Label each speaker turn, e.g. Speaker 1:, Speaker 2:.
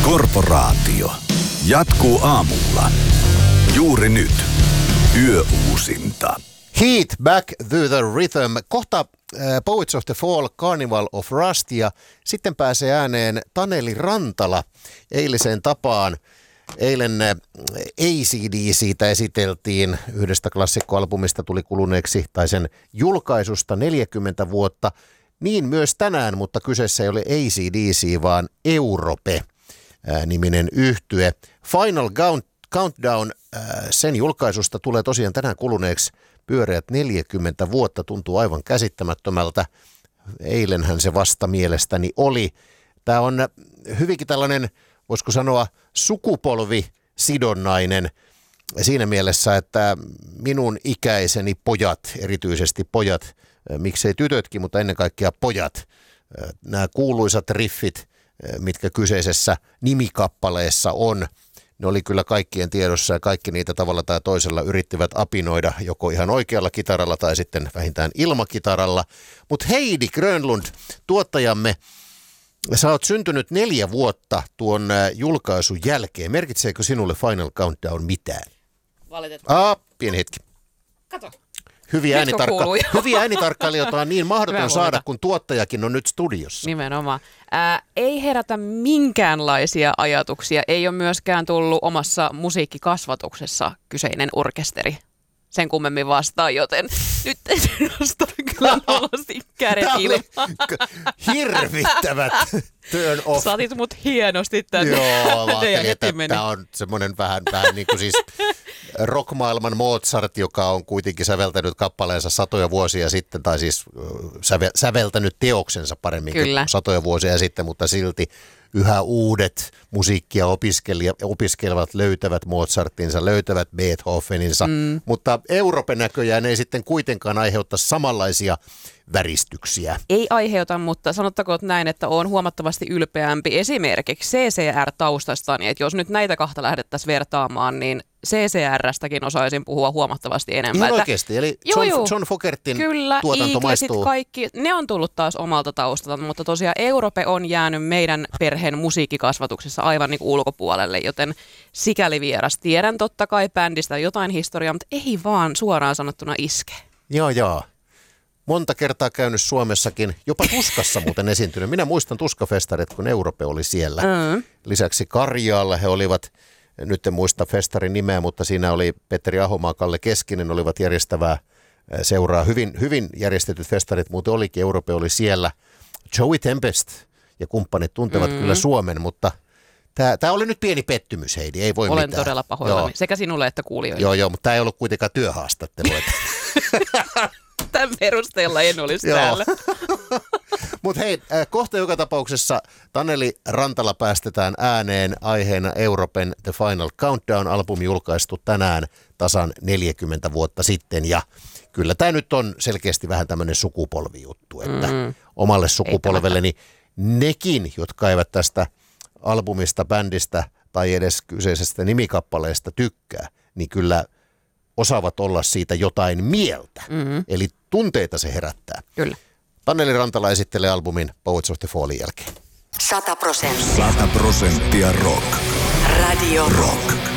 Speaker 1: Korporaatio jatkuu aamulla. Juuri nyt. Yöuusinta.
Speaker 2: Heat Back to the Rhythm. Kohta Poets of the Fall, Carnival of Rust ja sitten pääsee ääneen Taneli Rantala eiliseen tapaan. Eilen AC/DC:tä esiteltiin, yhdestä klassikkoalbumista tuli kuluneeksi, tai sen julkaisusta 40 vuotta. Niin myös tänään, mutta kyseessä ei ole AC/DC, vaan Europe-niminen yhtye. Final Countdown, sen julkaisusta tulee tosiaan tänään kuluneeksi pyöreät 40 vuotta, tuntuu aivan käsittämättömältä. Eilenhän se vasta mielestäni oli. Tämä on hyvinkin tällainen, voisiko sanoa, sukupolvisidonnainen siinä mielessä, että minun ikäiseni pojat, erityisesti pojat, miksei tytötkin, mutta ennen kaikkea pojat, nämä kuuluisat riffit, mitkä kyseisessä nimikappaleessa on, ne oli kyllä kaikkien tiedossa ja kaikki niitä tavalla tai toisella yrittivät apinoida joko ihan oikealla kitaralla tai sitten vähintään ilmakitaralla. Mutta Heidi Grönlund, tuottajamme, sä oot syntynyt 4 vuotta tuon julkaisun jälkeen. Merkitseekö sinulle Final Countdown mitään?
Speaker 3: Valitettavasti.
Speaker 2: Pieni hetki.
Speaker 3: Kato.
Speaker 2: Hyviä äänitarkkailijoita on niin mahdoton saada, kun tuottajakin on nyt studiossa.
Speaker 3: Nimenomaan. Ei herätä minkäänlaisia ajatuksia. Ei ole myöskään tullut omassa musiikkikasvatuksessa kyseinen orkesteri sen kummemmin vastaan, joten nyt en nosta kyllä nolosti kädet ilmaan.
Speaker 2: Hirvittävät turn off.
Speaker 3: Saatit mut hienosti tänne.
Speaker 2: Joo, ajattelin, että tämä on semmoinen vähän niin kuin siis rockmaailman Mozart, joka on kuitenkin säveltänyt kappaleensa satoja vuosia sitten, tai siis säveltänyt teoksensa paremminkin satoja vuosia sitten, mutta silti yhä uudet musiikkia opiskelevat löytävät Mozartinsa, löytävät Beethoveninsa, mutta Europe näköjään ei sitten kuitenkaan aiheuta samanlaisia väristyksiä.
Speaker 3: Ei aiheuta, mutta sanottakoon näin, että olen huomattavasti ylpeämpi esimerkiksi CCR-taustastani, että jos nyt näitä kahta lähdettäisiin vertaamaan, niin CCR:stäkin osaisin puhua huomattavasti enemmän.
Speaker 2: Ihan oikeasti, eli John Fogertin tuotanto maistuu.
Speaker 3: Kaikki, ne on tullut taas omalta taustalta, mutta tosiaan Europe on jäänyt meidän perheen musiikkikasvatuksessa aivan niin kuin ulkopuolelle, joten sikäli vieras. Tiedän totta kai bändistä jotain historiaa, mutta ei vaan suoraan sanottuna iske.
Speaker 2: Joo. Monta kertaa käynyt Suomessakin, jopa Tuskassa muuten esiintynyt. Minä muistan Tuskafestarit, kun Europe oli siellä. Lisäksi Karjaalla he olivat, nyt en muista festarin nimeä, mutta siinä oli Petteri Ahomaa, Kalle Keskinen olivat järjestävää seuraa. Hyvin järjestetyt festarit muuten olikin, Europe oli siellä. Joey Tempest ja kumppanit tuntevat kyllä Suomen, mutta tämä oli nyt pieni pettymys, Heidi, ei voi
Speaker 3: Olen
Speaker 2: mitään.
Speaker 3: Olen todella pahoillani, sekä sinulle että kuulijoille.
Speaker 2: Joo, mutta tämä ei ollut kuitenkaan työhaastattelu.
Speaker 3: Tämän perusteella en olisi täällä.
Speaker 2: Mutta hei, kohta joka tapauksessa Taneli Rantala päästetään ääneen aiheena Europen The Final Countdown-albumi julkaistu tänään tasan 40 vuotta sitten. Ja kyllä tämä nyt on selkeästi vähän tämmöinen sukupolvijuttu, että omalle sukupolvelleni nekin, jotka eivät tästä albumista, bändistä tai edes kyseisestä nimikappaleesta tykkää, niin kyllä osaavat olla siitä jotain mieltä. Eli tunteita se herättää.
Speaker 3: Kyllä.
Speaker 2: Taneli Rantala esittelee albumin Poets of the Fallin jälkeen.
Speaker 1: 100% rock. Radio Rock.